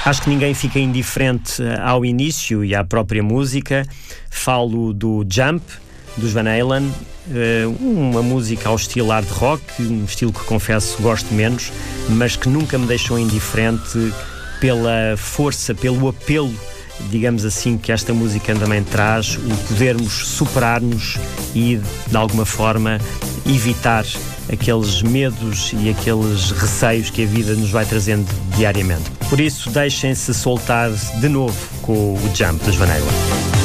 Acho que ninguém fica indiferente ao início e à própria música. Falo do Jump, dos Van Halen, uma música ao estilo hard rock, um estilo que confesso gosto menos, mas que nunca me deixou indiferente pela força, pelo apelo, digamos assim, que esta música também traz, o podermos superar-nos e, de alguma forma, evitar aqueles medos e aqueles receios que a vida nos vai trazendo diariamente. Por isso, deixem-se soltar de novo com o Jump dos Van Halen.